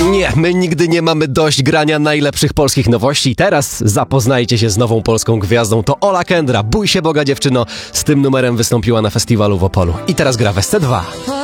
Nie, my nigdy nie mamy dość grania najlepszych polskich nowości. Teraz zapoznajcie się z nową polską gwiazdą. To Ola Kendra. Bój się Boga, dziewczyno. Z tym numerem wystąpiła na festiwalu w Opolu. I teraz gra w SC2.